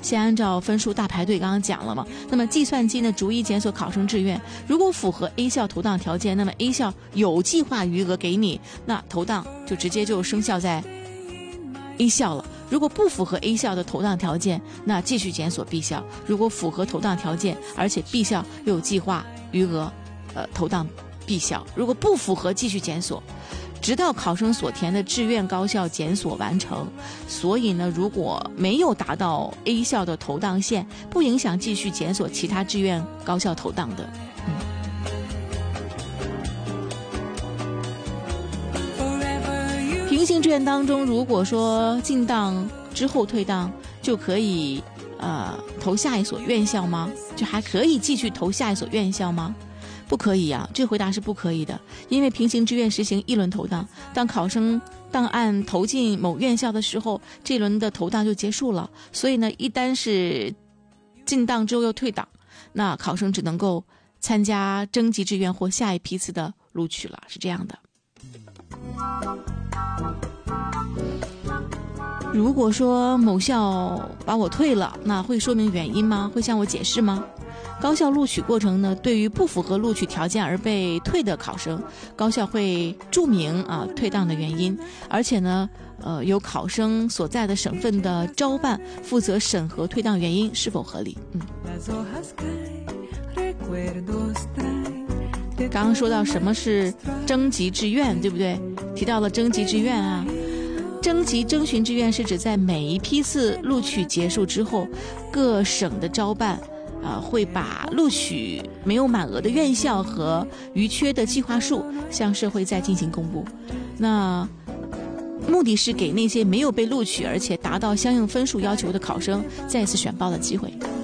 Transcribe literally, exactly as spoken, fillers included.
先按照分数大排队，刚刚讲了嘛。那么计算机呢逐一检索考生志愿，如果符合 A 校投档条件，那么 A 校有计划余额给你，那投档就直接就生效在 A 校了。如果不符合 A 校的投档条件，那继续检索 B 校。如果符合投档条件，而且 B 校又有计划余额，呃，投档 B 校。如果不符合，继续检索，直到考生所填的志愿高校检索完成。所以呢，如果没有达到 A 校的投档线，不影响继续检索其他志愿高校投档的。嗯。平行志愿当中，如果说进档之后退档，就可以呃投下一所院校吗？就还可以继续投下一所院校吗？不可以啊，这回答是不可以的，因为平行志愿实行一轮投档，当考生档案投进某院校的时候，这轮的投档就结束了。所以呢，一旦是进档之后又退档，那考生只能够参加征集志愿或下一批次的录取了，是这样的。如果说某校把我退了，那会说明原因吗？会向我解释吗？高校录取过程呢，对于不符合录取条件而被退的考生，高校会注明啊退档的原因，而且呢，呃，由考生所在的省份的招办负责审核退档原因是否合理。嗯。刚刚说到什么是征集志愿，对不对？提到了征集志愿啊。征集征询志愿是指在每一批次录取结束之后，各省的招办呃，会把录取没有满额的院校和余缺的计划数向社会再进行公布。那目的是给那些没有被录取而且达到相应分数要求的考生再次选报的机会。